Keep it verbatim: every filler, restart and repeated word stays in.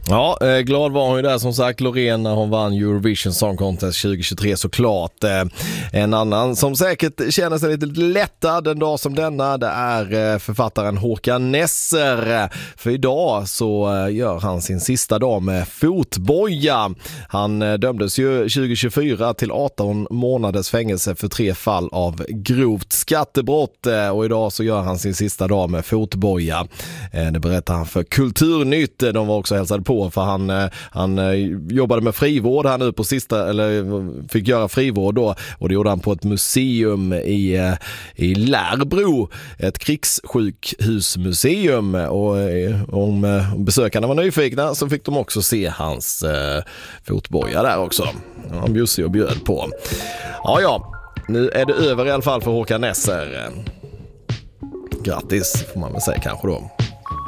Ja, eh, glad var hon ju där som sagt, Loreen, när hon vann Eurovision Song Contest tjugohundratjugotre såklart. Eh, en annan som säkert känner sig lite lättad en dag som denna, det är eh, författaren Håkan Nesser. För idag så eh, gör han sin sista dag med fotboja. Han eh, dömdes ju tjugohundratjugofyra till arton månaders fängelse för tre fall av grovt skattebrott eh, och idag så gör han sin sista dag med fotboja. Eh, det berättar han för Kulturnytt. De var också hälsade på, för han, han jobbade med frivård här nu på sista, eller fick göra frivård då, och det gjorde han på ett museum i, i Lärbro, ett krigssjukhusmuseum, och om besökarna var nyfikna så fick de också se hans eh, fotboja där också. Han bjussade och bjöd på. Ja, ja, nu är det över i alla fall för Håkan Nesser. Grattis får man väl säga kanske då.